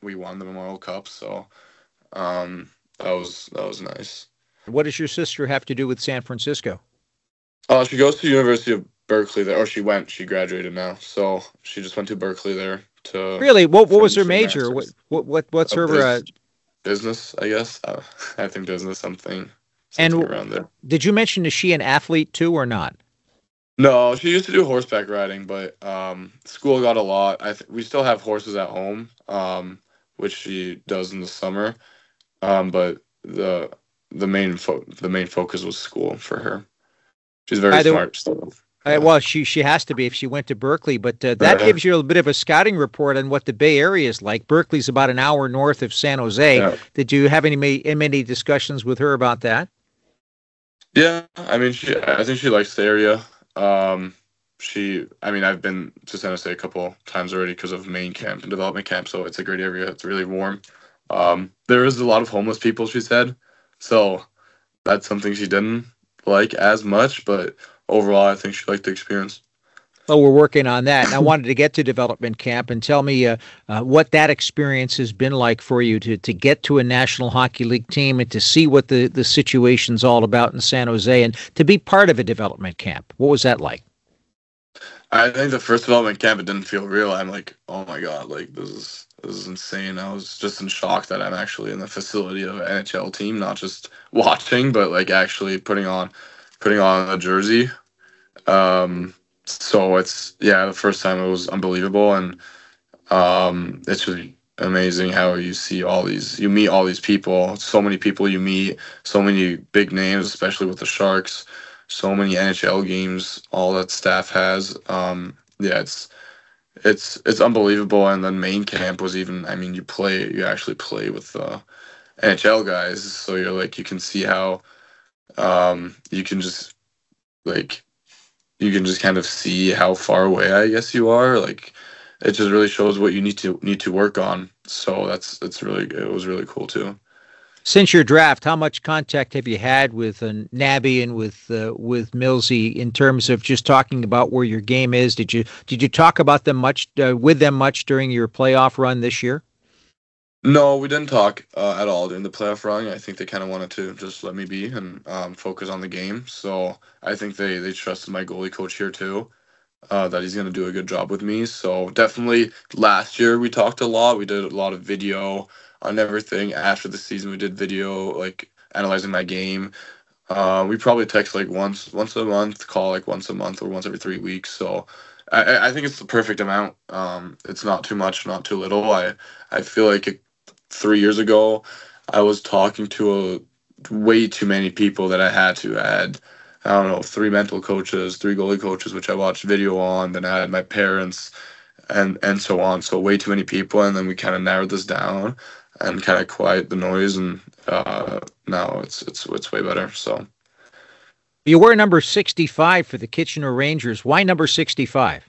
we won the Memorial Cup. So that was nice. What does your sister have to do with San Francisco? She goes to University of Berkeley there, or she graduated now. So she just went to Berkeley there to Really? What was her finish her major? master's. What's A her business, I guess. I think business, something and around there. did you mention is she an athlete too or not? No, she used to do horseback riding, but school got a lot. We still have horses at home, which she does in the summer. But the main focus was school for her. She's very Either smart. So yeah. well, she has to be if she went to Berkeley, but that Uh, gives you a bit of a scouting report on what the Bay Area is like. Berkeley's about an hour north of San Jose. yeah. Did you have many discussions with her about that? Yeah, I mean, I think she likes the area. I mean, I've been to San Jose a couple times already because of main camp and development camp, so it's a great area. It's really warm. There is a lot of homeless people, she said, so that's something she didn't like as much, but overall, I think she liked the experience. Well, we're working on that. And I wanted to get to development camp and tell me what that experience has been like for you to get to a National Hockey League team and to see what the situation's all about in San Jose and to be part of a development camp. What was that like? I think the first development camp, it didn't feel real. I'm like, oh my god, like this is insane. I was just in shock that I'm actually in the facility of an NHL team, not just watching, but like actually putting on a jersey. Um, so it's yeah, the first time it was unbelievable, and it's really amazing how you meet all these people, so many people you meet, so many big names, especially with the Sharks, so many NHL games, all that staff has. Yeah, it's unbelievable. And then main camp was even, I mean, you actually play with the NHL guys, so you're like you can see how you can just like you can just kind of see how far away I guess you are. Like it just really shows what you need to work on. So it's really it was really cool too. Since your draft, how much contact have you had with Nabby and with Millsy in terms of just talking about where your game is? Did you talk about them much with them much during your playoff run this year? No, we didn't talk at all during the playoff run. I think they kind of wanted to just let me be and focus on the game. So I think they trusted my goalie coach here too, that he's going to do a good job with me. So definitely last year we talked a lot. We did a lot of video on everything. After the season, we did video like analyzing my game. We probably text like once a month, call like once a month or once every 3 weeks. So I think it's the perfect amount. It's not too much, not too little. I feel like 3 years ago, I was talking to way too many people that I had to. I had, I don't know, three mental coaches, three goalie coaches, which I watched video on. Then I had my parents, and so on. So way too many people, and then we kind of narrowed this down and kind of quiet the noise. And now it's way better. So. You were number 65 for the Kitchener Rangers. Why number 65?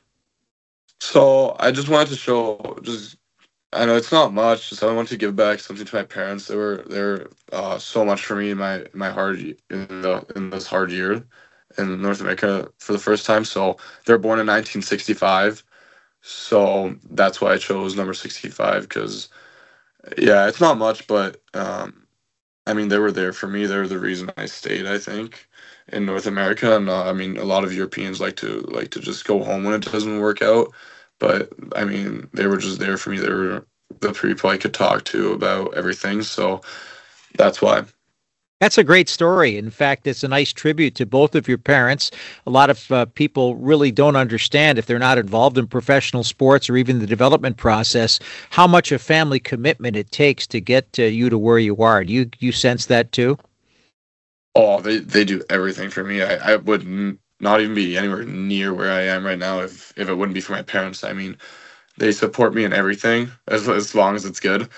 So I just wanted to show just I know it's not much. Just I want to give back something to my parents. They were so much for me in my hard in this hard year in North America for the first time. So they're born in 1965. So that's why I chose number 65 because yeah, it's not much, but I mean they were there for me. They're the reason I stayed. I think in North America, and I mean a lot of Europeans like to just go home when it doesn't work out. But I mean, they were just there for me. They were the people I could talk to about everything. So that's why. That's a great story. In fact, it's a nice tribute to both of your parents. A lot of people really don't understand if they're not involved in professional sports or even the development process, how much a family commitment it takes to get you to where you are. Do you sense that too? Oh, they do everything for me. I would not even be anywhere near where I am right now if it wouldn't be for my parents. I mean, they support me in everything as long as it's good.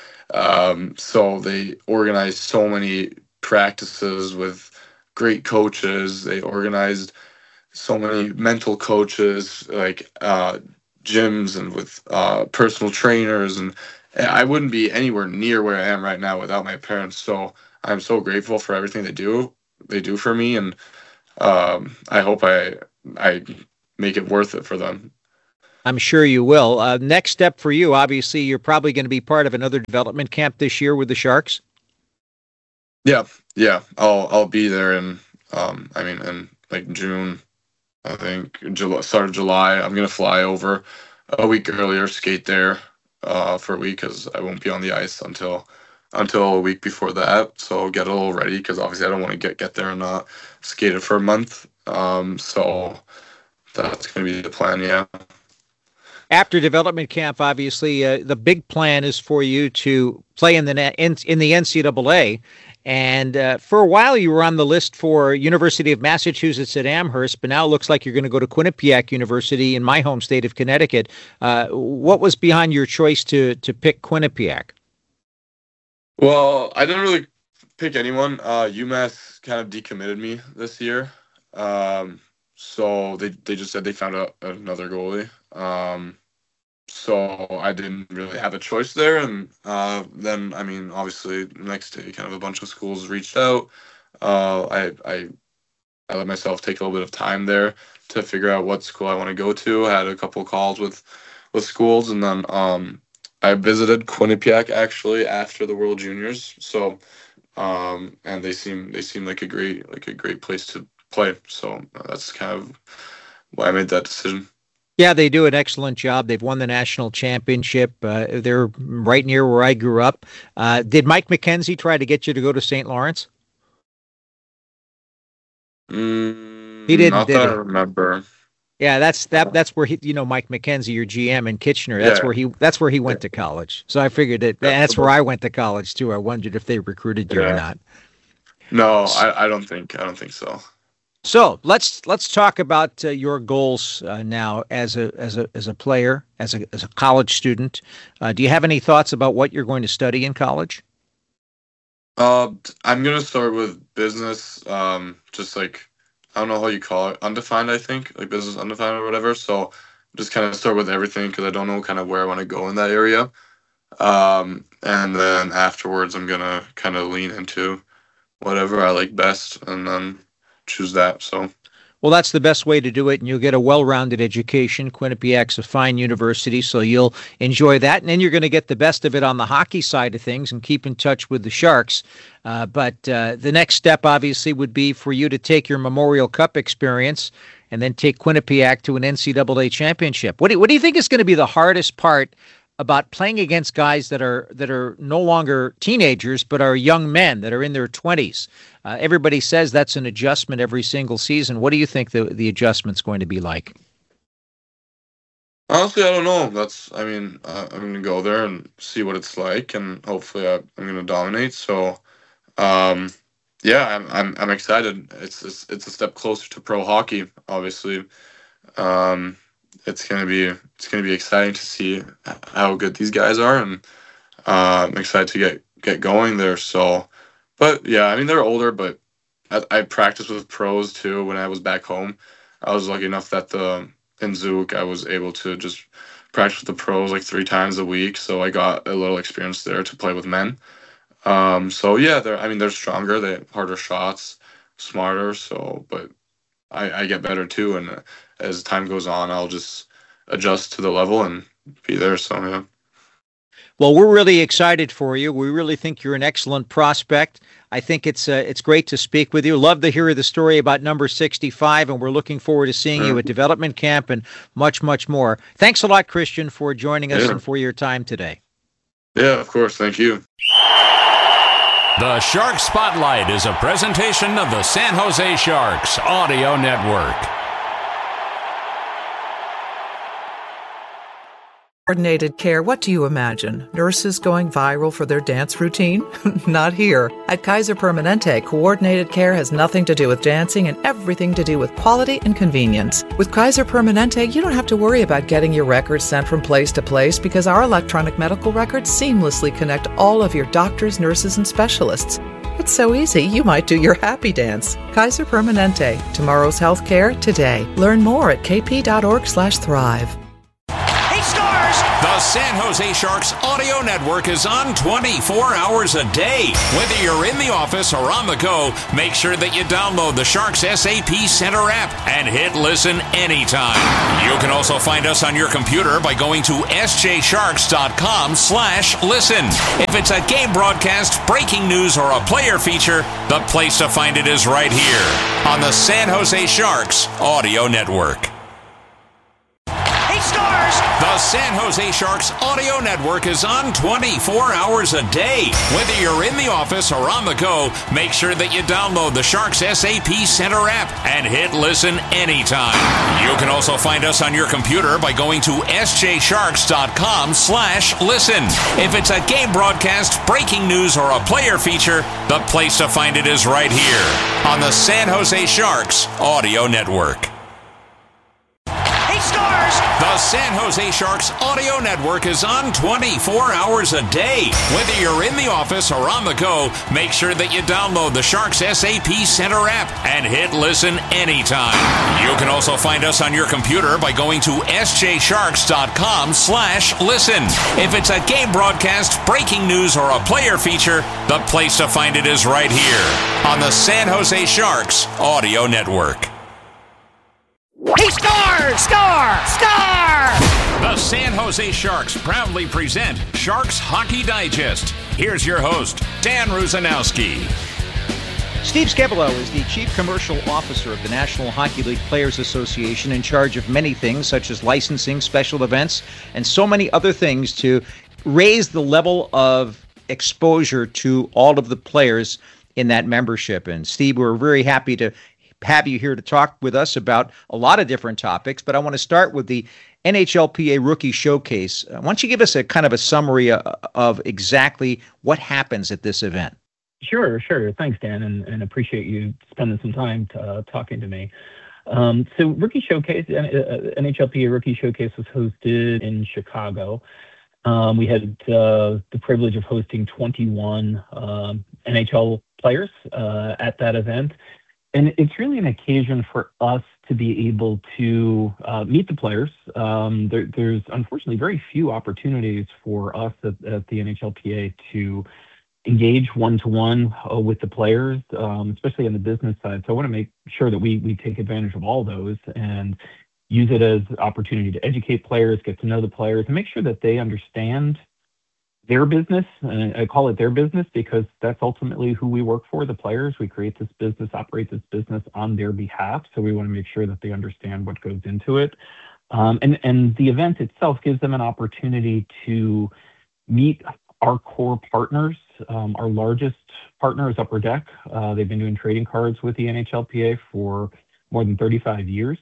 So they organize so many practices with great coaches. They organized so many mental coaches, like gyms and with personal trainers. And I wouldn't be anywhere near where I am right now without my parents. So I'm so grateful for everything they do. They do for me, and I hope I make it worth it for them. I'm sure you will. Next step for you, obviously, you're probably going to be part of another development camp this year with the Sharks. Yeah. I'll be there in in like June, I think start of July. I'm gonna fly over a week earlier, skate there for a week because I won't be on the ice until a week before that. So get a little ready because obviously I don't want to get there and not skate it for a month. So that's gonna be the plan. Yeah. After development camp, obviously, the big plan is for you to play in the NCAA. And for a while, you were on the list for University of Massachusetts at Amherst, but now it looks like you're going to go to Quinnipiac University in my home state of Connecticut. What was behind your choice to pick Quinnipiac? Well, I didn't really pick anyone. UMass kind of decommitted me this year. So they just said they found another goalie. So I didn't really have a choice there. And then, obviously, the next day, kind of a bunch of schools reached out. I let myself take a little bit of time there to figure out what school I want to go to. I had a couple of calls with schools, and then I visited Quinnipiac actually after the World Juniors. So and they seem like a great place to play. So that's kind of why I made that decision. Yeah, they do an excellent job. They've won the national championship. They're right near where I grew up. Did Mike McKenzie try to get you to go to St. Lawrence? He didn't. Not that I remember. Yeah, that's where he, Mike McKenzie, your GM in Kitchener. That's where he went to college. So I figured that's where I went to college too. I wondered if they recruited you or not. No, I don't think so. So let's talk about your goals now as a player, as a college student. Do you have any thoughts about what you're going to study in college? I'm gonna start with business. Just like, I don't know how you call it, undefined. I think like business undefined or whatever. So just kind of start with everything because I don't know kind of where I want to go in that area. And then afterwards, I'm gonna kind of lean into whatever I like best, and then choose that. So, well, that's the best way to do it, and you'll get a well-rounded education. Quinnipiac's a fine university, so you'll enjoy that, and then you're going to get the best of it on the hockey side of things and keep in touch with the Sharks. But the next step, obviously, would be for you to take your Memorial Cup experience and then take Quinnipiac to an NCAA championship. What do you think is going to be the hardest part about playing against guys that are no longer teenagers but are young men that are in their 20s? Everybody says that's an adjustment every single season. What do you think the adjustment's going to be like? Honestly, I don't know. I'm going to go there and see what it's like, and hopefully I'm going to dominate. So, yeah, I'm excited. It's a step closer to pro hockey, obviously. It's gonna be exciting to see how good these guys are, and I'm excited to get going there. So, but yeah, they're older, but I practiced with pros too when I was back home. I was lucky enough that in Zug I was able to just practice with the pros like 3 times a week, so I got a little experience there to play with men. So yeah, they're stronger, they have harder shots, smarter. So, but I get better too, and as time goes on, I'll just adjust to the level and be there. So, yeah. Well, we're really excited for you. We really think you're an excellent prospect. I think it's great to speak with you. Love to hear the story about number 65, and we're looking forward to seeing you at development camp and much, much more. Thanks a lot, Christian, for joining us and for your time today. Yeah, of course. Thank you. The Shark Spotlight is a presentation of the San Jose Sharks Audio Network. Coordinated care, what do you imagine? Nurses going viral for their dance routine? Not here. At Kaiser Permanente, coordinated care has nothing to do with dancing and everything to do with quality and convenience. With Kaiser Permanente, you don't have to worry about getting your records sent from place to place because our electronic medical records seamlessly connect all of your doctors, nurses, and specialists. It's so easy, you might do your happy dance. Kaiser Permanente, tomorrow's healthcare today. Learn more at kp.org/thrive. He scores! The San Jose Sharks Audio Network is on 24 hours a day. Whether you're in the office or on the go, make sure that you download the Sharks SAP Center app and hit listen anytime. You can also find us on your computer by going to sjsharks.com/listen. If it's a game broadcast, breaking news, or a player feature, the place to find it is right here on the San Jose Sharks Audio Network. The San Jose Sharks Audio Network is on 24 hours a day. Whether you're in the office or on the go, make sure that you download the Sharks SAP Center app and hit listen anytime. You can also find us on your computer by going to sjsharks.com/listen. If it's a game broadcast, breaking news, or a player feature, the place to find it is right here on the San Jose Sharks Audio Network. The San Jose Sharks Audio Network is on 24 hours a day. Whether you're in the office or on the go, make sure that you download the Sharks SAP Center app and hit listen anytime. You can also find us on your computer by going to sjsharks.com/listen. If it's a game broadcast, breaking news, or a player feature, the place to find it is right here on the San Jose Sharks Audio Network. He scores! Score! Score! The San Jose Sharks proudly present Sharks Hockey Digest. Here's your host, Dan Rusanowski. Steve Skebelo is the Chief Commercial Officer of the National Hockey League Players Association, in charge of many things such as licensing, special events, and so many other things to raise the level of exposure to all of the players in that membership. And Steve, we're very happy to have you here to talk with us about a lot of different topics, but I want to start with the NHLPA Rookie Showcase. Why don't you give us a kind of a summary of exactly what happens at this event? Sure. Thanks, Dan, and appreciate you spending some time talking to me. So Rookie Showcase, NHLPA Rookie Showcase was hosted in Chicago. We had the privilege of hosting 21 NHL players at that event. And it's really an occasion for us to be able to meet the players. There's unfortunately very few opportunities for us at the NHLPA to engage one-to-one with the players, especially on the business side. So I want to make sure that we take advantage of all those and use it as an opportunity to educate players, get to know the players, and make sure that they understand their business. And I call it their business because that's ultimately who we work for, the players. We create this business, operate this business on their behalf. So we want to make sure that they understand what goes into it. And the event itself gives them an opportunity to meet our core partners. Our largest partner is Upper Deck. They've been doing trading cards with the NHLPA for more than 35 years.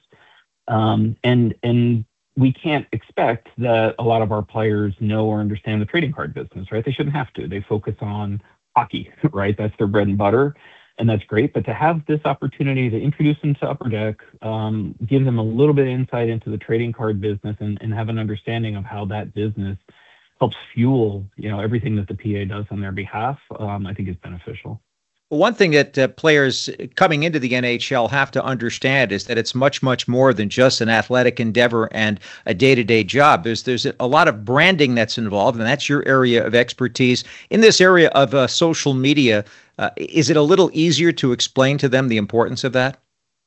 And we can't expect that a lot of our players know or understand the trading card business, right? They shouldn't have to. They focus on hockey, right? That's their bread and butter, and that's great. But to have this opportunity to introduce them to Upper Deck, give them a little bit of insight into the trading card business and have an understanding of how that business helps fuel, everything that the PA does on their behalf, I think is beneficial. Well, one thing that players coming into the NHL have to understand is that it's much, much more than just an athletic endeavor and a day-to-day job. There's a lot of branding that's involved, and that's your area of expertise. In this area of social media, is it a little easier to explain to them the importance of that?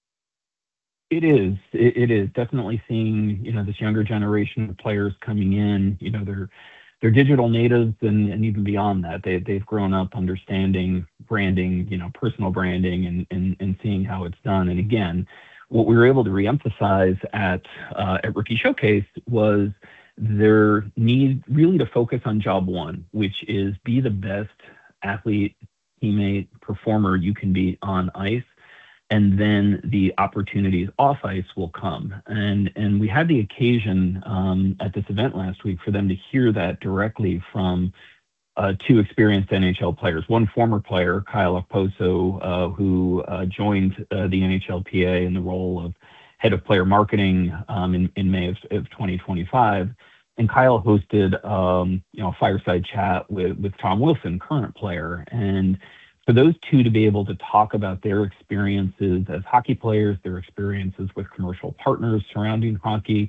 It is. It is definitely seeing, this younger generation of players coming in. They're digital natives and even beyond that. They've grown up understanding branding, personal branding and seeing how it's done. And again, what we were able to reemphasize at Rookie Showcase was their need really to focus on job one, which is be the best athlete, teammate, performer you can be on ice. And then the opportunities off ice will come. And we had the occasion at this event last week for them to hear that directly from two experienced NHL players. One former player, Kyle Okposo, who joined the NHLPA in the role of head of player marketing in May of 2025. And Kyle hosted a fireside chat with Tom Wilson, current player. And for those two to be able to talk about their experiences as hockey players, their experiences with commercial partners surrounding hockey,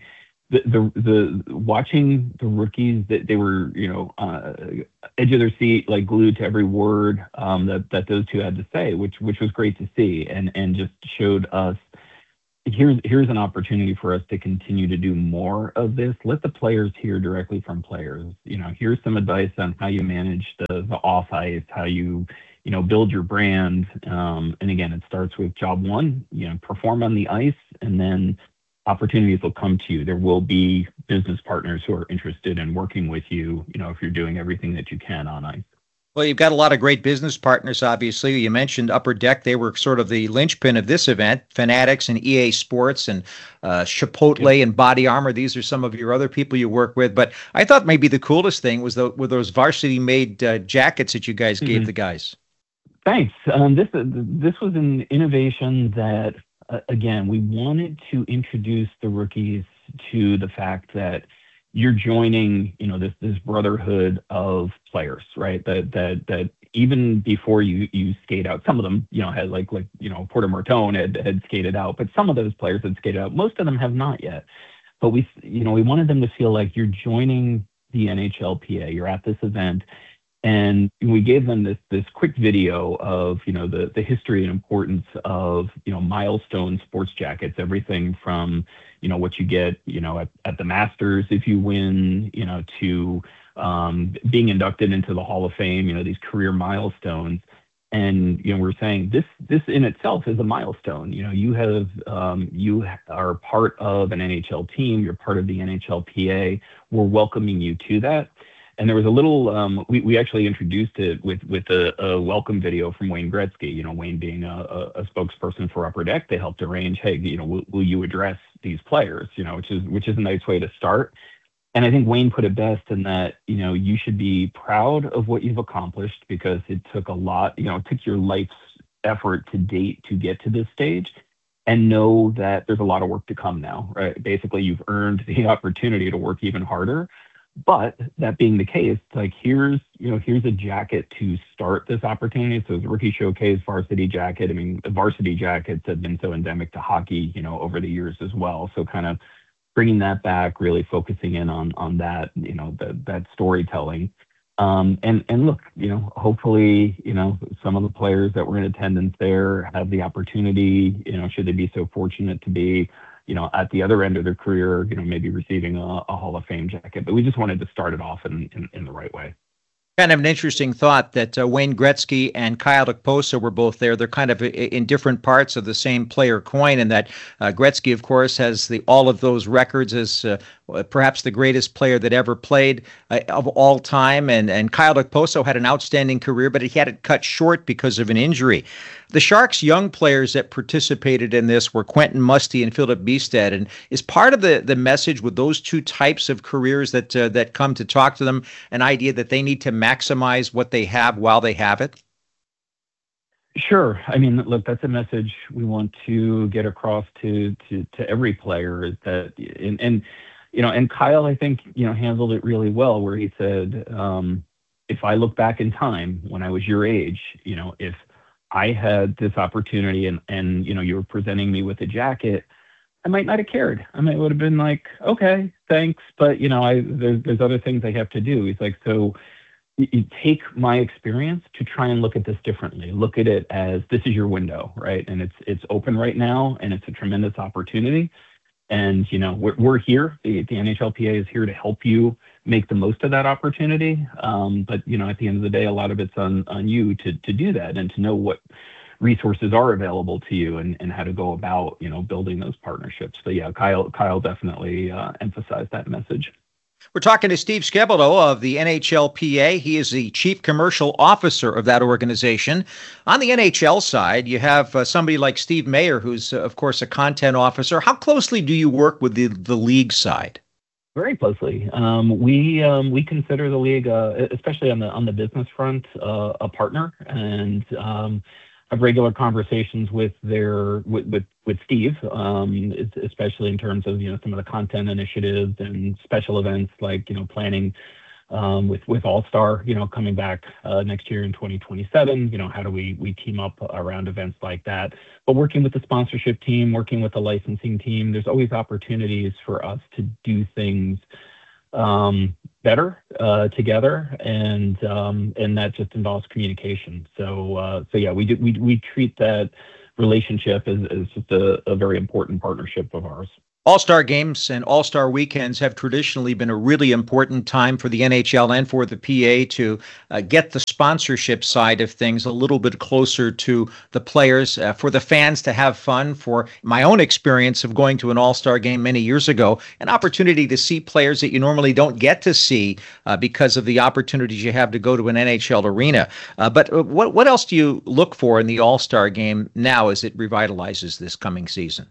the watching the rookies, that they were, edge of their seat, like glued to every word that those two had to say, which was great to see, and just showed us, here's an opportunity for us to continue to do more of this. Let the players hear directly from players. Here's some advice on how you manage the off ice, how you build your brand. And again, it starts with job one, perform on the ice, and then opportunities will come to you. There will be business partners who are interested in working with you, if you're doing everything that you can on ice. Well, you've got a lot of great business partners, obviously. You mentioned Upper Deck. They were sort of the linchpin of this event. Fanatics and EA Sports and Chipotle and Body Armor. These are some of your other people you work with. But I thought maybe the coolest thing was were those varsity-made jackets that you guys gave the guys. Thanks. This was an innovation that, again, we wanted to introduce the rookies to the fact that you're joining, this brotherhood of players, right? That even before you skate out, some of them, had Porter Martone had skated out, but some of those players had skated out. Most of them have not yet. But we wanted them to feel like you're joining the NHLPA. You're at this event, and we gave them this quick video of the history and importance of milestone sports jackets, everything from what you get at the Masters if you win, to being inducted into the Hall of Fame, these career milestones. And we're saying this in itself is a milestone. You are part of an NHL team. You're part of the NHLPA. We're welcoming you to that. And there was a little, we actually introduced it with a welcome video from Wayne Gretzky. Wayne being a spokesperson for Upper Deck, they helped arrange, hey, will you address these players? Which is a nice way to start. And I think Wayne put it best in that, you should be proud of what you've accomplished, because it took a lot, it took your life's effort to date to get to this stage, and know that there's a lot of work to come now, right? Basically, you've earned the opportunity to work even harder. But that being the case, here's a jacket to start this opportunity. So the Rookie Showcase varsity jacket. I mean, varsity jackets have been so endemic to hockey, over the years as well. So kind of bringing that back, really focusing in on that, that storytelling. And look, hopefully, some of the players that were in attendance there have the opportunity, should they be so fortunate to be, at the other end of their career, maybe receiving a Hall of Fame jacket. But we just wanted to start it off in the right way. Kind of an interesting thought that Wayne Gretzky and Kyle Okposo were both there. They're kind of in different parts of the same player coin, and that Gretzky, of course, has all of those records as perhaps the greatest player that ever played of all time. And Kyle Okposo had an outstanding career, but he had it cut short because of an injury. The Sharks' young players that participated in this were Quentin Musty and Philip Biested. And is part of the message with those two types of careers that come to talk to them an idea that they need to maximize what they have while they have it? Sure. I mean, look, that's a message we want to get across to every player, is that, and Kyle, I think, handled it really well, where he said, if I look back in time when I was your age, if I had this opportunity and you were presenting me with a jacket, I might not have cared. I might would have been like, okay, thanks, but there's other things I have to do. He's like, so you take my experience to try and look at this differently. Look at it as this is your window, right? And it's open right now, and it's a tremendous opportunity. And we're here. The NHLPA is here to help you make the most of that opportunity. But at the end of the day, a lot of it's on you to do that, and to know what resources are available to you, and how to go about building those partnerships. But yeah, Kyle definitely emphasized that message. We're talking to Steve Skebeleau of the NHLPA. He is the chief commercial officer of that organization. On the NHL side, you have somebody like Steve Mayer, who's, of course, a content officer. How closely do you work with the league side? Very closely. We consider the league, especially on the business front, a partner, and have regular conversations with Steve, especially in terms of some of the content initiatives and special events, like planning with All-Star, coming back next year in 2027. How do we team up around events like that? But working with the sponsorship team, working with the licensing team, there's always opportunities for us to do things better together, and that just involves communication. So yeah, we treat that relationship as just a very important partnership of ours. All-Star games and All-Star weekends have traditionally been a really important time for the NHL and for the PA to get the sponsorship side of things a little bit closer to the players, for the fans to have fun. For my own experience of going to an All-Star game many years ago, an opportunity to see players that you normally don't get to see because of the opportunities you have to go to an NHL arena. But what else do you look for in the All-Star game now as it revitalizes this coming season?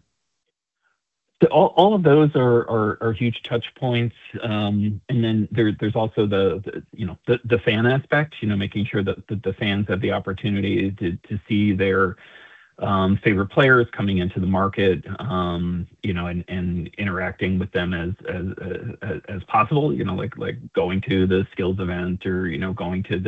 So all of those are huge touch points, and then there's also the fan aspect. Making sure that the fans have the opportunity to see their favorite players coming into the market, and interacting with them as possible. Like going to the skills event, or going to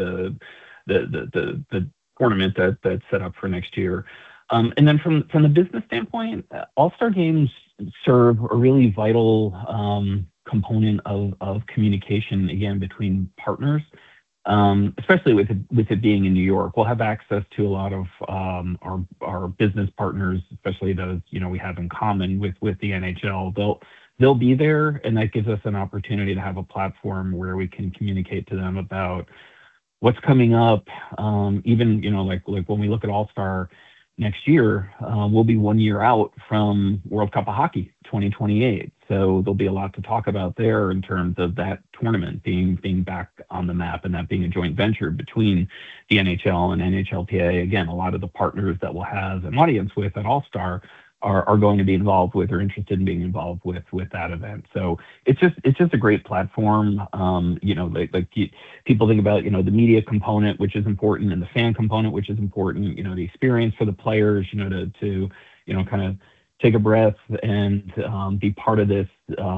the tournament that's set up for next year. And then from the business standpoint, All-Star games serve a really vital component of communication, again, between partners, especially with it being in New York. We'll have access to a lot of our business partners, especially those we have in common with the NHL. They'll be there, and that gives us an opportunity to have a platform where we can communicate to them about what's coming up. Even like when we look at All-Star next year, we'll be 1 year out from World Cup of Hockey 2028. So there'll be a lot to talk about there in terms of that tournament being back on the map, and that being a joint venture between the NHL and NHLPA. Again, a lot of the partners that we'll have an audience with at All-Star are going to be involved with or interested in being involved with that event. So it's just a great platform. People think about the media component, which is important, and the fan component, which is important. The experience for the players, to kind of take a breath and be part of this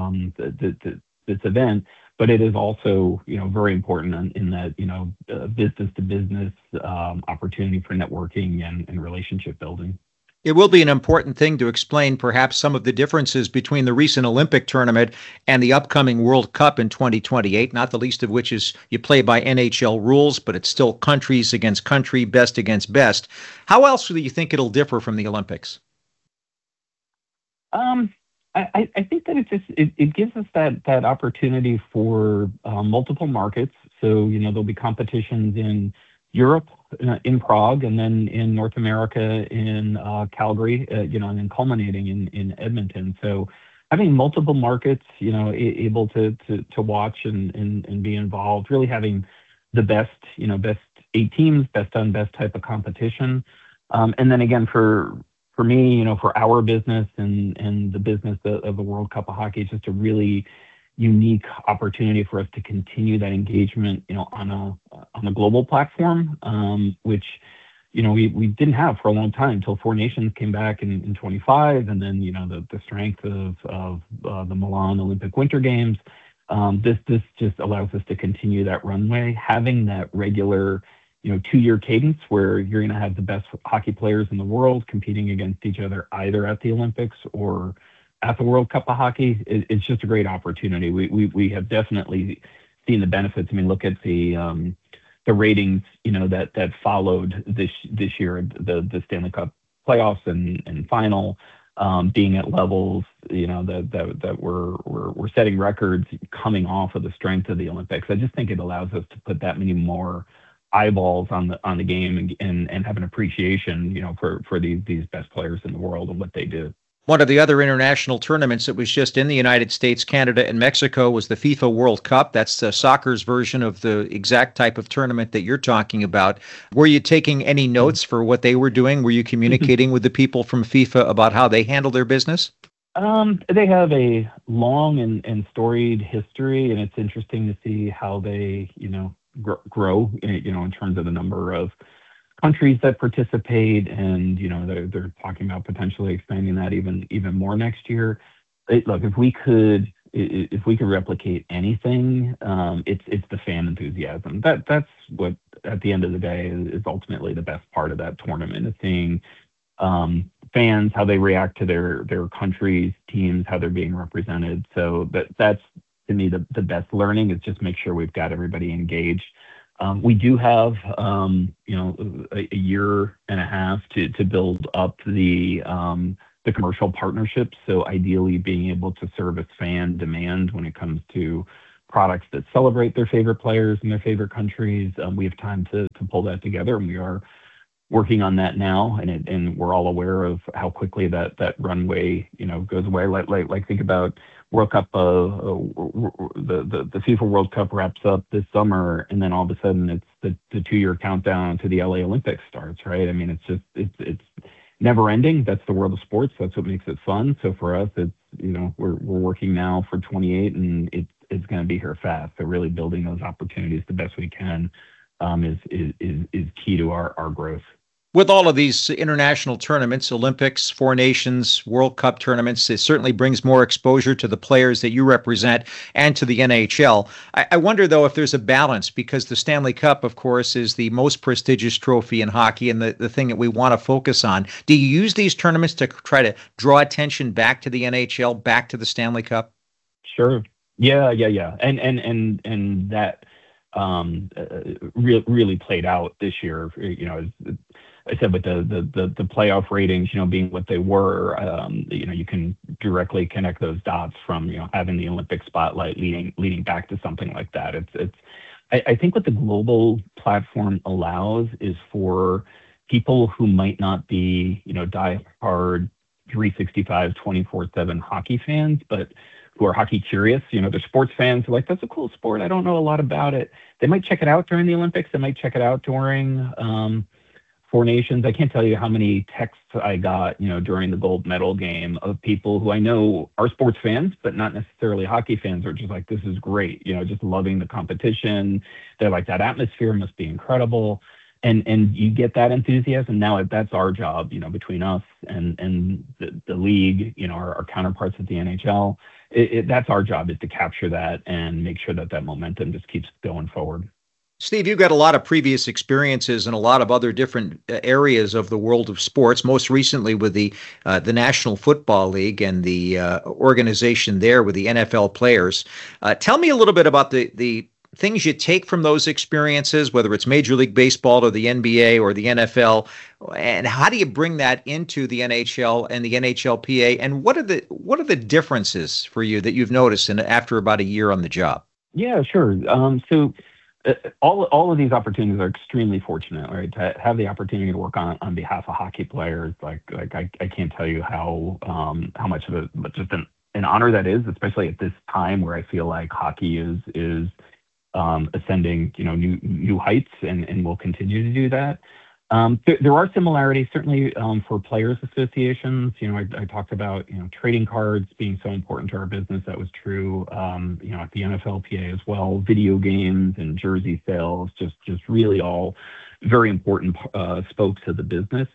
this event. But it is also very important in that business to business opportunity for networking and relationship building. It will be an important thing to explain perhaps some of the differences between the recent Olympic tournament and the upcoming World Cup in 2028, not the least of which is you play by NHL rules, but it's still countries against country, best against best. How else do you think it'll differ from the Olympics? I think that it gives us that opportunity for multiple markets. So, there'll be competitions in Europe, in Prague, and then in North America in Calgary, and then culminating in Edmonton. So having multiple markets, able to watch and be involved, really having the best 8 teams, best on best type of competition. And then again, for me, for our business and the business of the World Cup of Hockey, it's just a really unique opportunity for us to continue that engagement, on a global platform, which, we didn't have for a long time until Four Nations came back in 25, and then, the strength of the Milan Olympic Winter Games. This just allows us to continue that runway, having that regular, 2-year cadence where you're going to have the best hockey players in the world competing against each other, either at the Olympics or at the World Cup of Hockey. It's just a great opportunity. We have definitely seen the benefits. I mean, look at the ratings, that followed this year, the Stanley Cup playoffs and final, being at levels, that we're setting records coming off of the strength of the Olympics. I just think it allows us to put that many more eyeballs on the game and have an appreciation, for these best players in the world and what they do. One of the other international tournaments that was just in the United States, Canada, and Mexico was the FIFA World Cup. That's the soccer's version of the exact type of tournament that you're talking about. Were you taking any notes for what they were doing? Were you communicating with the people from FIFA about how they handle their business? They have a long and storied history, and it's interesting to see how they, grow, in terms of the number of countries that participate, and they're talking about potentially expanding that even more next year. Look, if we could if we could replicate anything, it's the fan enthusiasm. That's what, at the end of the day, is ultimately the best part of that tournament, is seeing fans, how they react to their countries, teams, how they're being represented. So that's to me the best learning, is just make sure we've got everybody engaged. We do have a year and a half to build up the commercial partnerships. So ideally being able to service fan demand when it comes to products that celebrate their favorite players in their favorite countries. We have time to pull that together, and we are working on that now. And we're all aware of how quickly that runway goes away. Like think about World Cup, the FIFA World Cup wraps up this summer, and then all of a sudden it's the 2-year countdown to the LA Olympics starts, right? I mean, it's never ending. That's the world of sports. That's what makes it fun. So for us, it's we're working now for 28, and it's going to be here fast. So really building those opportunities the best we can is key to our growth. With all of these international tournaments, Olympics, Four Nations, World Cup tournaments, it certainly brings more exposure to the players that you represent and to the NHL. I wonder, though, if there's a balance, because the Stanley Cup, of course, is the most prestigious trophy in hockey and the thing that we want to focus on. Do you use these tournaments to try to draw attention back to the NHL, back to the Stanley Cup? Sure. Yeah. And that really played out this year. I said with the playoff ratings, being what they were, you can directly connect those dots from having the Olympic spotlight leading back to something like that. I think what the global platform allows is for people who might not be die-hard 365 24/7 hockey fans, but who are hockey curious. They're sports fans who are like, that's a cool sport, I don't know a lot about it. They might check it out during the Olympics. They might check it out during Four Nations. I can't tell you how many texts I got, during the gold medal game, of people who I know are sports fans, but not necessarily hockey fans, are just like, this is great, just loving the competition. They're like, that atmosphere must be incredible. And you get that enthusiasm. Now that's our job, between us and the league, our counterparts at the NHL. That's our job, is to capture that and make sure that momentum just keeps going forward. Steve, you've got a lot of previous experiences in a lot of other different areas of the world of sports, most recently with the National Football League and the organization there with the NFL players. Tell me a little bit about the things you take from those experiences, whether it's Major League Baseball or the NBA or the NFL, and how do you bring that into the NHL and the NHLPA, and what are the differences for you that you've noticed after about a year on the job? Yeah, sure. So all of these opportunities are extremely fortunate, right? To have the opportunity to work on behalf of hockey players, like I can't tell you how much of just an honor that is, especially at this time where I feel like hockey is ascending, new heights, and will continue to do that. There are similarities, certainly, for players' associations. I talked about, trading cards being so important to our business. That was true, at the NFLPA as well. Video games and jersey sales, just really all very important spokes of the business.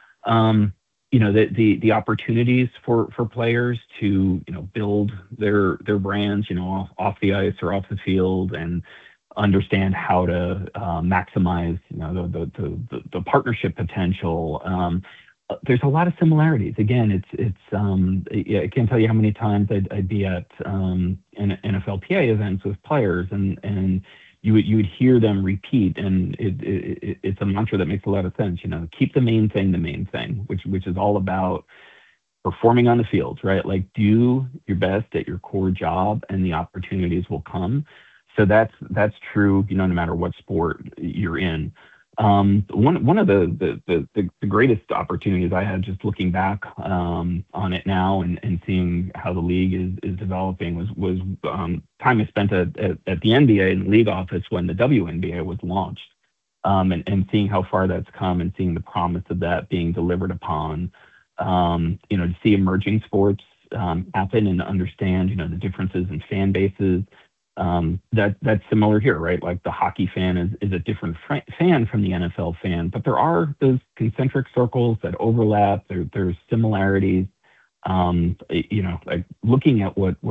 The opportunities for players to, build their brands, off the ice or off the field, and understand how to maximize, the partnership potential. There's a lot of similarities. Again, I can't tell you how many times I'd be at NFLPA events with players, and you would hear them repeat, and it's a mantra that makes a lot of sense. Keep the main thing, which is all about performing on the field, right? Like, do your best at your core job, and the opportunities will come. So that's true, no matter what sport you're in. One of the greatest opportunities I had, just looking back on it now and seeing how the league is developing, was time I spent at the NBA in the league office when the WNBA was launched, and seeing how far that's come, and seeing the promise of that being delivered upon. To see emerging sports happen, and to understand, the differences in fan bases. That's similar here, right? Like, the hockey fan is a different fan from the NFL fan, but there are those concentric circles that overlap. There's similarities. Like, looking at what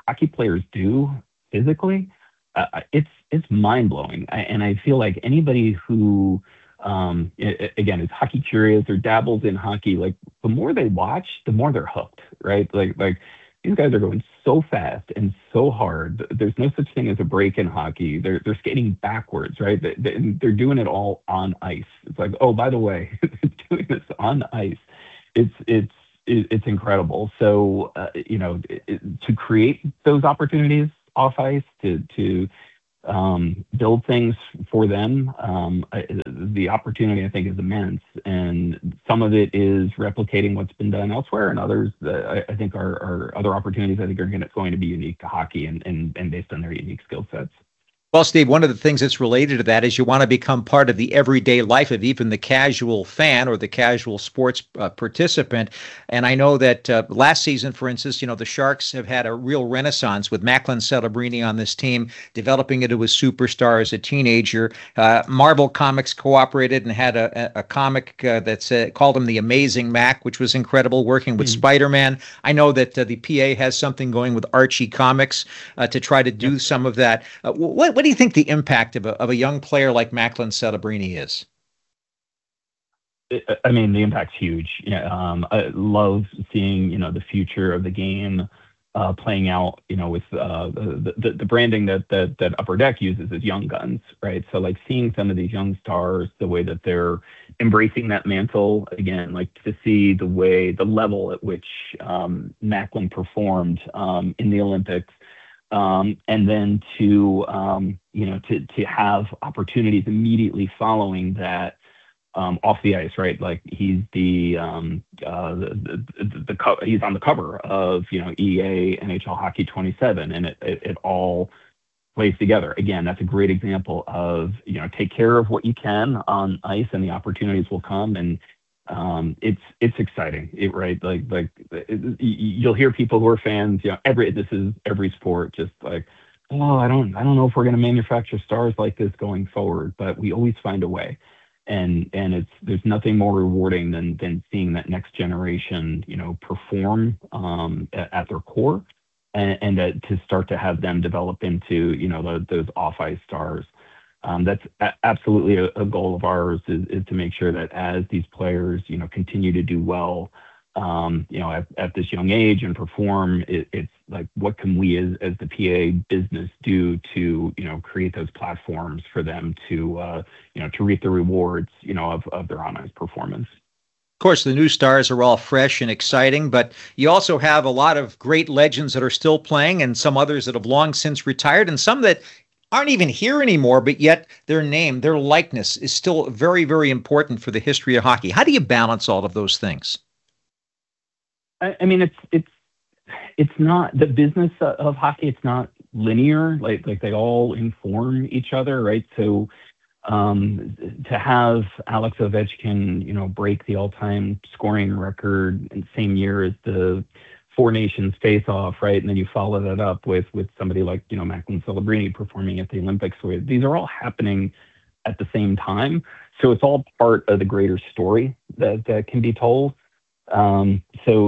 hockey players do physically, it's mind blowing. And I feel like anybody who again is hockey curious or dabbles in hockey, like the more they watch, the more they're hooked, right? Like these guys are going so fast and so hard. There's no such thing as a break in hockey. They're skating backwards, right? They're doing it all on ice. It's like, oh, by the way, doing this on ice, it's incredible. So to create those opportunities off ice, to build things for them, the opportunity I think is immense, and some of it is replicating what's been done elsewhere, and others I think are other opportunities I think are going to be unique to hockey and based on their unique skill sets. Well, Steve, one of the things that's related to that is you want to become part of the everyday life of even the casual fan or the casual sports participant. And I know that last season, for instance, the Sharks have had a real renaissance with Macklin Celebrini on this team, developing into a superstar as a teenager. Marvel Comics cooperated and had a comic that called him The Amazing Mac, which was incredible, working with Spider-Man. I know that the PA has something going with Archie Comics to try to do some of that. What do you think the impact of a young player like Macklin Celebrini is? I mean, the impact's huge. I love seeing, the future of the game playing out, with the branding that Upper Deck uses is Young Guns, right? So like seeing some of these young stars, the way that they're embracing that mantle again, like to see the level at which Macklin performed in the Olympics. And then to have opportunities immediately following that off the ice, right? Like he's he's on the cover of EA NHL Hockey 27, and it all plays together. Again, that's a great example of take care of what you can on ice, and the opportunities will come. And it's exciting, right? Like you'll hear people who are fans, this is every sport, just like, oh, I don't know if we're going to manufacture stars like this going forward, but we always find a way. And there's nothing more rewarding than seeing that next generation, perform at their core, and to start to have them develop into, those off ice stars. That's absolutely a goal of ours is to make sure that as these players, continue to do well, at this young age and perform, it's like, what can we as the PA business do to, create those platforms for them to reap the rewards, of their on ice performance. Of course, the new stars are all fresh and exciting, but you also have a lot of great legends that are still playing, and some others that have long since retired, and some that aren't even here anymore, but yet their name, their likeness is still very, very important for the history of hockey. How do you balance all of those things? I mean, it's not the business of hockey. It's not linear. Like they all inform each other, right? So to have Alex Ovechkin, break the all-time scoring record in the same year as the Four Nations face-off, right? And then you follow that up with somebody like, Macklin Celebrini performing at the Olympics. So these are all happening at the same time. So it's all part of the greater story that can be told. And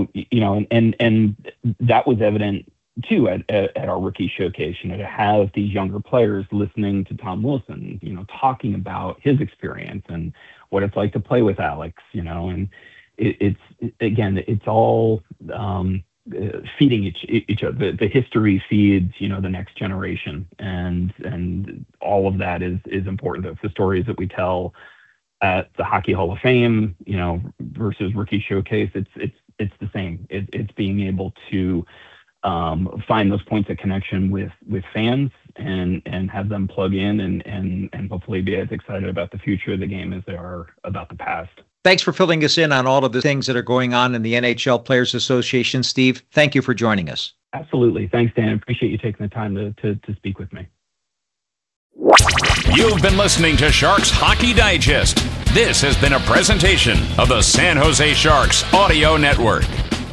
that was evident too at our rookie showcase, to have these younger players listening to Tom Wilson, talking about his experience and what it's like to play with Alex, and it's all feeding each other. The history feeds, the next generation, and all of that is important. The stories that we tell at the Hockey Hall of Fame, versus Rookie Showcase, it's the same. It's being able to find those points of connection with fans and have them plug in and hopefully be as excited about the future of the game as they are about the past. Thanks for filling us in on all of the things that are going on in the NHL Players Association, Steve. Thank you for joining us. Absolutely. Thanks, Dan. Appreciate you taking the time to speak with me. You've been listening to Sharks Hockey Digest. This has been a presentation of the San Jose Sharks Audio Network.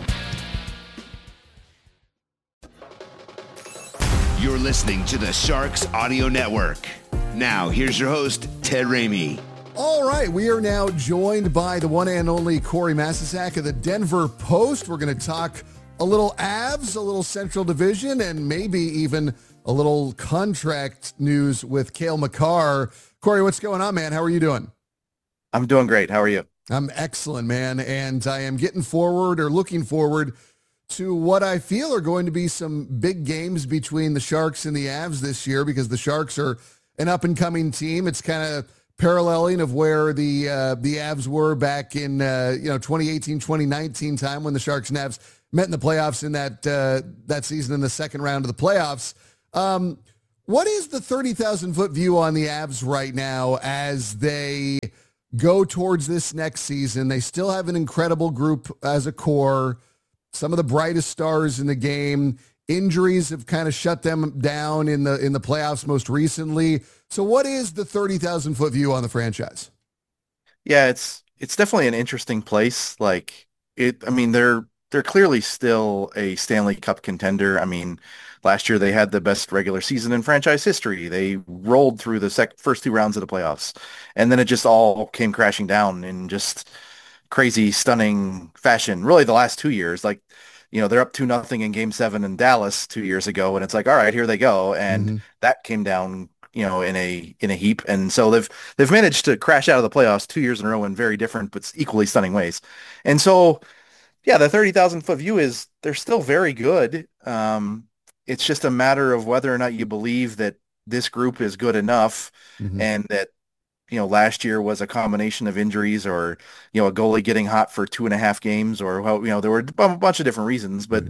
You're listening to the Sharks Audio Network. Now, here's your host, Ted Ramey. All right, we are now joined by the one and only Corey Masisak of the Denver Post. We're going to talk a little Avs, a little Central Division, and maybe even a little contract news with Cale Makar. Corey, what's going on, man? How are you doing? I'm doing great. How are you? I'm excellent, man. And I am looking forward to what I feel are going to be some big games between the Sharks and the Avs this year, because the Sharks are an up-and-coming team. It's kind of paralleling of where the Avs were back in 2018, 2019 time, when the Sharks and Avs met in the playoffs in that season in the second round of the playoffs. What is the 30,000-foot view on the Avs right now as they go towards this next season? They still have an incredible group as a core, some of the brightest stars in the game. Injuries have kind of shut them down in the playoffs most recently. So what is the 30,000-foot view on the franchise? Yeah, it's definitely an interesting place. They're clearly still a Stanley Cup contender. I mean, last year they had the best regular season in franchise history. They rolled through the first two rounds of the playoffs, and then it just all came crashing down in just crazy, stunning fashion. Really, the last 2 years, they're up 2-0 in Game 7 in Dallas 2 years ago, and it's like, all right, here they go, and that came down, in a heap. And so they've managed to crash out of the playoffs 2 years in a row in very different but equally stunning ways. And so, yeah, the 30,000-foot view is they're still very good. It's just a matter of whether or not you believe that this group is good enough, and that, last year was a combination of injuries, or, a goalie getting hot for 2.5 games, or, there were a bunch of different reasons. But,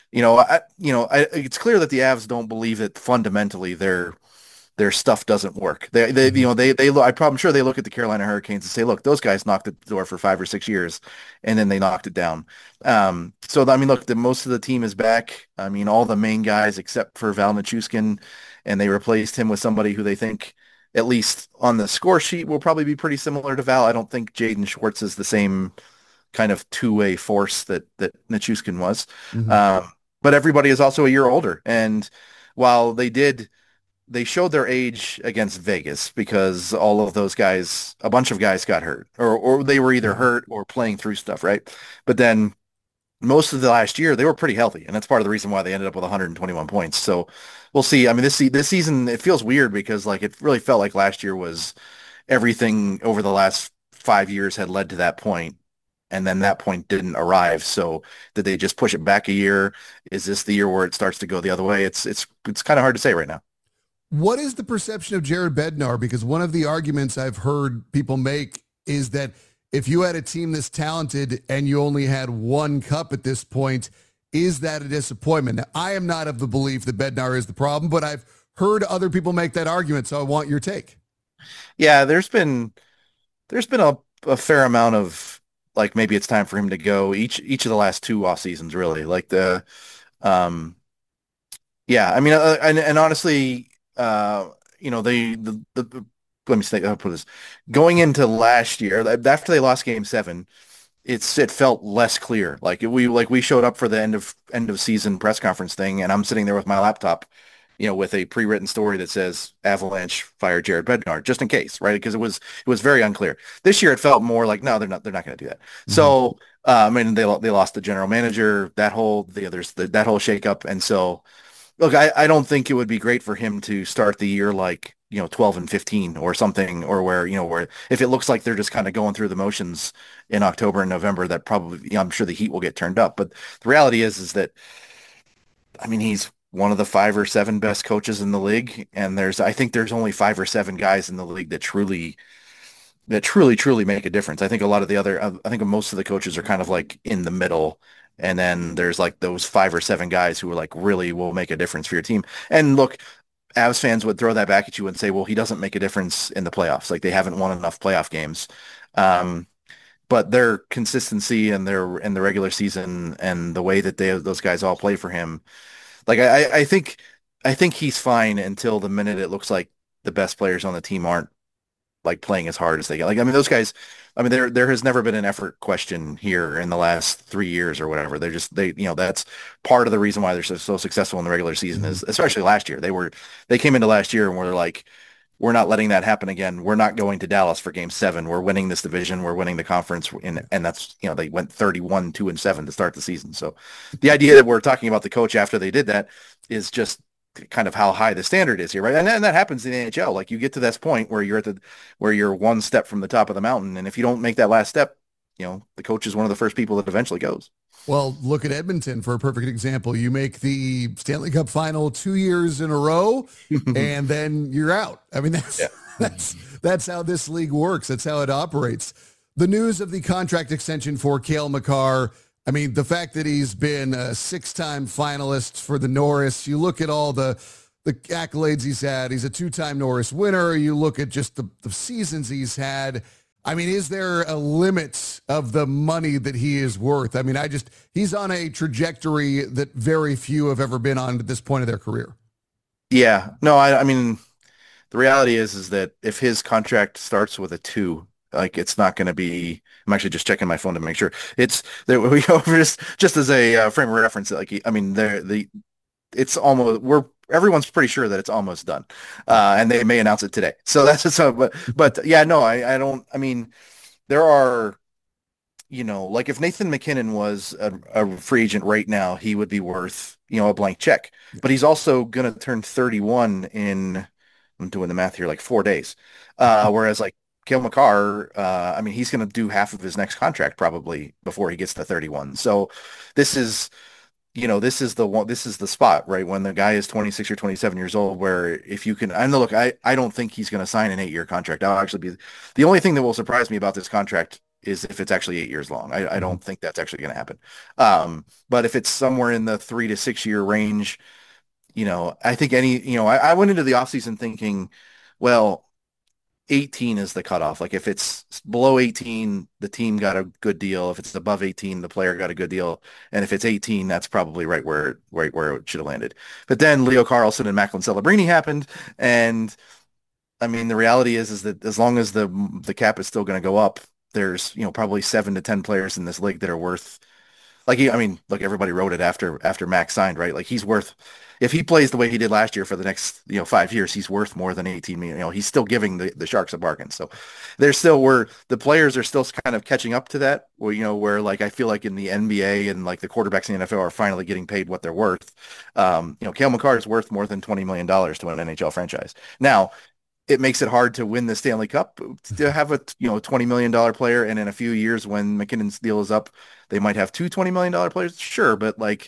it's clear that the Avs don't believe that fundamentally their stuff doesn't work. I'm sure they look at the Carolina Hurricanes and say, look, those guys knocked at the door for 5 or 6 years, and then they knocked it down. Look, most of the team is back. I mean, all the main guys except for Val Nichushkin, and they replaced him with somebody who they think, at least on the score sheet, will probably be pretty similar to Val. I don't think Jaden Schwartz is the same kind of two-way force that Nichushkin was. But everybody is also a year older. And while they showed their age against Vegas, because all of those guys, a bunch of guys got hurt, or they were either hurt or playing through stuff, right? But then most of the last year, they were pretty healthy, and that's part of the reason why they ended up with 121 points. So we'll see. I mean, this season, it feels weird because it really felt like last year was everything over the last 5 years had led to that point, and then that point didn't arrive. So did they just push it back a year? Is this the year where it starts to go the other way? It's kind of hard to say right now. What is the perception of Jared Bednar? Because one of the arguments I've heard people make is that if you had a team this talented and you only had one cup at this point, is that a disappointment? Now, I am not of the belief that Bednar is the problem, but I've heard other people make that argument, so I want your take. Yeah, there's been a fair amount of maybe it's time for him to go each of the last 2 off seasons, really. Yeah, I mean, and honestly, let me say, I'll put this, going into last year, after they lost Game 7, it felt less clear. We showed up for the end of season press conference thing, and I'm sitting there with my laptop, with a pre-written story that says Avalanche fired Jared Bednar, just in case, right? Because it was very unclear. This year it felt more like, no, they're not going to do that. So they lost the general manager, that whole shakeup, and so. Look, I don't think it would be great for him to start the year 12-15 or something, or where if it looks like they're just kind of going through the motions in October and November, that probably, I'm sure the heat will get turned up. But the reality is that, I mean, he's one of the 5 or 7 best coaches in the league, and I think there's only 5 or 7 guys in the league that truly make a difference. I think I think most of the coaches are kind of in the middle. And then there's those 5 or 7 guys who are really will make a difference for your team. And look, Avs fans would throw that back at you and say, well, he doesn't make a difference in the playoffs. They haven't won enough playoff games. But their consistency and in the regular season and the way that those guys all play for him, I think he's fine until the minute it looks like the best players on the team aren't playing as hard as they get. Those guys, there has never been an effort question here in the last 3 years or whatever. That's part of the reason why they're so successful in the regular season, is especially last year. They came into last year and were we're not letting that happen again. We're not going to Dallas for game 7. We're winning this division. We're winning the conference. And that's, they went 31-2-7 to start the season. So the idea that we're talking about the coach after they did that is just kind of how high the standard is here, right? And that happens in the NHL. Like, you get to this point where you're one step from the top of the mountain. And if you don't make that last step, the coach is one of the first people that eventually goes. Well, look at Edmonton for a perfect example. You make the Stanley Cup final 2 years in a row, and then you're out. I mean, that's how this league works. That's how it operates. The news of the contract extension for Cale Makar, I mean, the fact that he's been a 6-time finalist for the Norris, you look at all the accolades he's had. He's a 2-time Norris winner. You look at just the seasons he's had. I mean, is there a limit of the money that he is worth? I mean, he's on a trajectory that very few have ever been on at this point of their career. Yeah. No, I mean, the reality is that if his contract starts with a 2, like, it's not going to be, I'm actually just checking my phone to make sure it's there. Just as a frame of reference, like, I mean, it's almost, everyone's pretty sure that it's almost done. And they may announce it today. So but yeah, no, I don't, I mean, there are, like, if Nathan MacKinnon was a free agent right now, he would be worth, a blank check, but he's also going to turn 31 in, I'm doing the math here, like 4 days. Whereas, like, Cale Makar, I mean, he's going to do half of his next contract probably before he gets to 31. So this is the spot, right? When the guy is 26 or 27 years old, where if you can, and look, I don't think he's going to sign an 8-year contract. I'll actually be, the only thing that will surprise me about this contract is if it's actually 8 years long. I don't think that's actually going to happen. But if it's somewhere in the 3 to 6 year range, I think I went into the offseason thinking, well, 18 is the cutoff. Like, if it's below 18, the team got a good deal. If it's above 18, the player got a good deal. And if it's 18, that's probably right where it should have landed. But then Leo Carlsson and Macklin Celebrini happened. And I mean, the reality is that as long as the cap is still going to go up, there's, probably 7 to 10 players in this league that are worth, like, I mean, look, everybody wrote it after Max signed, right? Like, he's worth, if he plays the way he did last year for the next, 5 years, he's worth more than 18 million. He's still giving the Sharks a bargain. So the players are still kind of catching up to that, where like, I feel like in the NBA and like the quarterbacks in the NFL are finally getting paid what they're worth. Cale Makar is worth more than $20 million to an NHL franchise. Now, it makes it hard to win the Stanley Cup to have a $20 million player, and in a few years when McKinnon's deal is up, they might have two $20 million players. Sure, but like,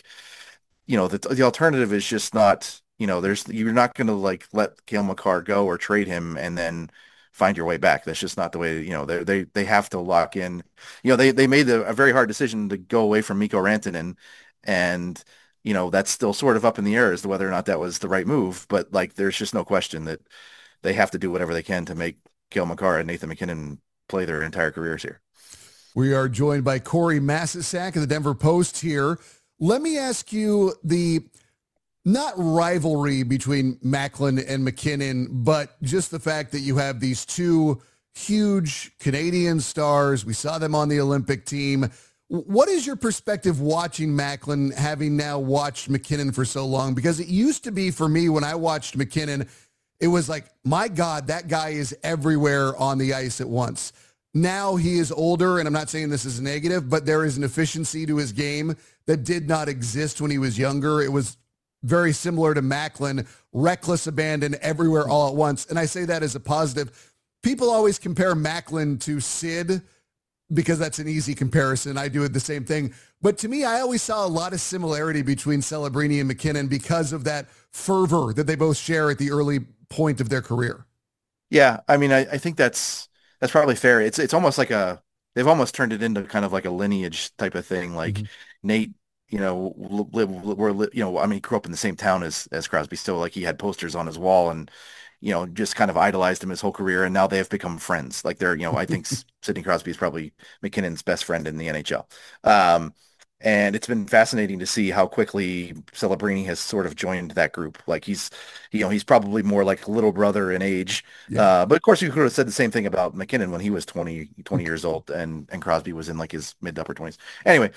the alternative is just not, you're not going to like let Cale Makar go or trade him and then find your way back. That's just not the way. They have to lock in. They made a very hard decision to go away from Mikko Rantanen, and that's still sort of up in the air as to whether or not that was the right move. But like, there's just no question that they have to do whatever they can to make Cale Makar and Nathan MacKinnon play their entire careers here. We are joined by Corey Masisak of the Denver Post here. Let me ask you the, not rivalry between Macklin and MacKinnon, but just the fact that you have these two huge Canadian stars. We saw them on the Olympic team. What is your perspective watching Macklin, having now watched MacKinnon for so long? Because it used to be for me when I watched MacKinnon, it was like, my God, that guy is everywhere on the ice at once. Now he is older, and I'm not saying this is negative, but there is an efficiency to his game that did not exist when he was younger. It was very similar to Macklin, reckless abandon everywhere all at once. And I say that as a positive. People always compare Macklin to Sid because that's an easy comparison. I do it the same thing. But to me, I always saw a lot of similarity between Celebrini and MacKinnon because of that fervor that they both share at the early point of their career. Yeah, I mean, I think that's probably fair. It's almost like they've almost turned it into kind of like a lineage type of thing. Like Nate, I mean, he grew up in the same town as Crosby, still, like, he had posters on his wall and, just kind of idolized him his whole career. And now they have become friends. Like, they're, I think Sidney Crosby is probably MacKinnon's best friend in the NHL. And it's been fascinating to see how quickly Celebrini has sort of joined that group. Like, he's probably more like a little brother in age. Yeah. But of course, you could have said the same thing about MacKinnon when he was 20 years old and Crosby was in like his mid to upper 20s. Anyway,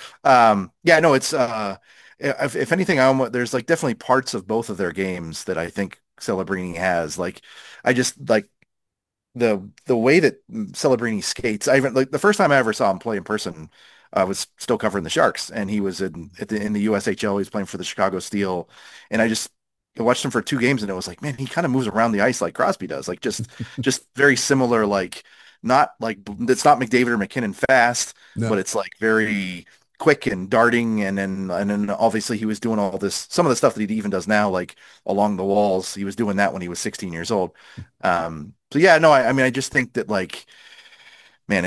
it's if anything, there's like definitely parts of both of their games that I think Celebrini has. Like, I just like the way that Celebrini skates. I even like the first time I ever saw him play in person, I was still covering the Sharks, and he was in the USHL. He was playing for the Chicago Steel, and I watched him for 2 games, and it was like, man, he kind of moves around the ice like Crosby does, like just very similar. Like, not like it's not McDavid or McKinnon fast, No. but it's like very quick and darting, and then obviously he was doing all this, some of the stuff that he even does now, like along the walls. He was doing that when he was 16 years old. So yeah, no, I mean, I just think that, like, man,